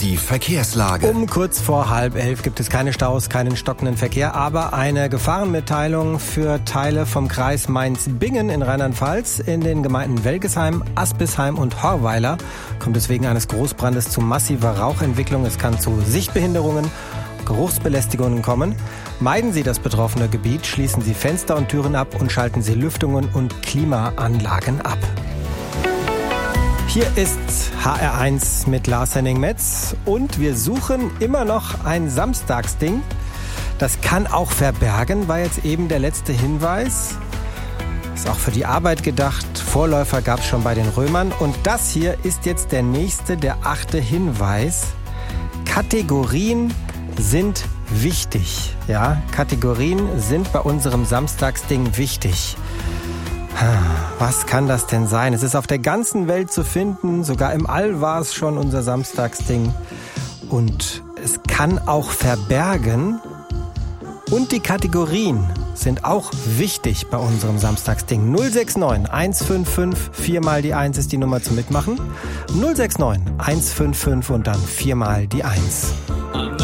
Die Verkehrslage. Um kurz vor 10:30 gibt es keine Staus, keinen stockenden Verkehr, aber eine Gefahrenmitteilung für Teile vom Kreis Mainz-Bingen in Rheinland-Pfalz. In den Gemeinden Welgesheim, Aspisheim und Horweiler kommt es wegen eines Großbrandes zu massiver Rauchentwicklung. Es kann zu Sichtbehinderungen, Geruchsbelästigungen kommen. Meiden Sie das betroffene Gebiet, schließen Sie Fenster und Türen ab und schalten Sie Lüftungen und Klimaanlagen ab. Hier ist HR1 mit Lars Henning-Metz und wir suchen immer noch ein Samstagsding. Das kann auch verbergen, war jetzt eben der letzte Hinweis. Ist auch für die Arbeit gedacht. Vorläufer gab es schon bei den Römern. Und das hier ist jetzt der nächste, der 8. Hinweis. Kategorien sind wichtig. Ja, Kategorien sind bei unserem Samstagsding wichtig. Was kann das denn sein? Es ist auf der ganzen Welt zu finden. Sogar im All war es schon unser Samstagsding. Und es kann auch verbergen. Und die Kategorien sind auch wichtig bei unserem Samstagsding. 069 155 4 mal die 1 ist die Nummer zum Mitmachen. 069 155 und dann 4 mal die 1.